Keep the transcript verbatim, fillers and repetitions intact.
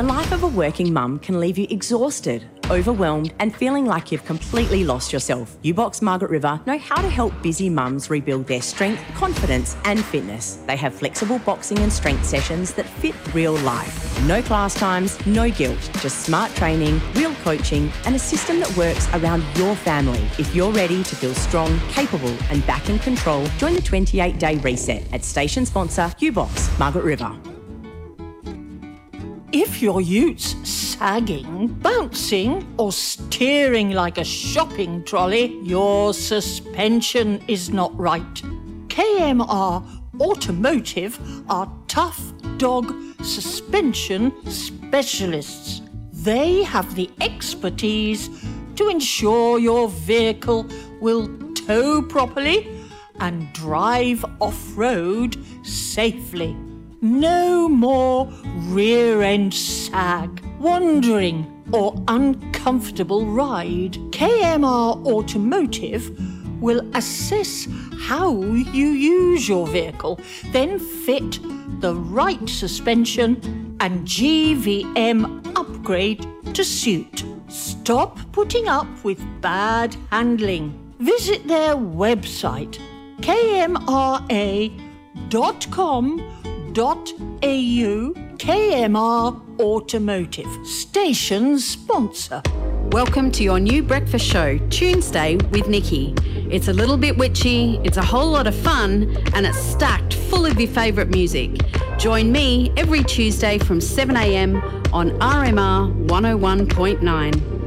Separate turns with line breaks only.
The life of a working mum can leave you exhausted, overwhelmed and feeling like you've completely lost yourself. U-Box Margaret River know how to help busy mums rebuild their strength, confidence and fitness. They have flexible boxing and strength sessions that fit real life. No class times, no guilt, just smart training, real coaching and a system that works around your family. If you're ready to feel strong, capable and back in control, join the twenty-eight day reset at station sponsor U-Box Margaret River.
If your ute's sagging, bouncing or steering like a shopping trolley, your suspension is not right. K M R Automotive are tough dog suspension specialists. They have the expertise to ensure your vehicle will tow properly and drive off-road safely. No more rear-end sag, wandering or uncomfortable ride. K M R Automotive will assess how you use your vehicle, then fit the right suspension and G V M upgrade to suit. Stop putting up with bad handling. Visit their website, k m r a dot com dot a u. K M R Automotive, station sponsor.
Welcome to your new breakfast show, Tuesday with Nikki. It's a little bit witchy, it's a whole lot of fun, and it's stacked full of your favourite music. Join me every Tuesday from seven a m on R M R one oh one point nine.